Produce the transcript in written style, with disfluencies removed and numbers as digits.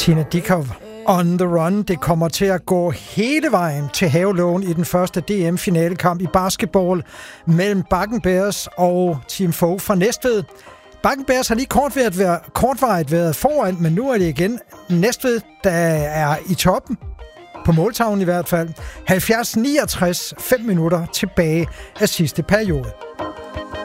Tina Dickow, On the Run. Det kommer til at gå hele vejen til Havelågen i den første DM-finalekamp i basketball mellem Bakken Bears og Team Fogh fra Næstved. Bakken Bears har lige kortvarigt været foran, men nu er det igen Næstved, der er i toppen. På måltavlen i hvert fald. 70-69, 5 minutter tilbage af sidste periode.